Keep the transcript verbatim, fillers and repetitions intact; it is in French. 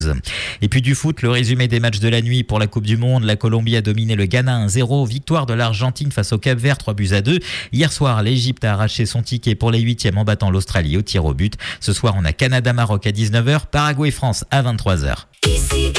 Et puis du foot, le résumé des matchs de la nuit pour la Coupe du Monde. La Colombie a dominé le Ghana un zéro. Victoire de l'Argentine face au Cap-Vert trois buts à deux. Hier soir, l'Égypte a arraché son ticket pour les huitièmes en battant l'Australie au tir au but. Ce soir, on a Canada-Maroc à dix-neuf heures, Paraguay-France à vingt-trois heures.